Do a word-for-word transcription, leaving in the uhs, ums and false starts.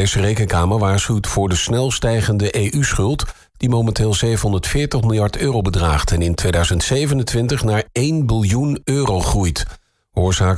Europese Rekenkamer waarschuwt voor de snel stijgende E U-schuld... die momenteel zevenhonderdveertig miljard euro bedraagt... en in tweeduizend zevenentwintig naar één biljoen euro groeit. Oorzaak